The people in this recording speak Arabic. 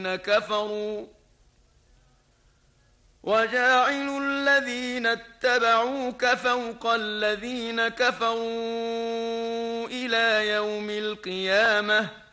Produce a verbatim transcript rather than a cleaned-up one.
كفروا وجاعل الذين اتبعوك فوق الذين كفروا إلى يوم القيامة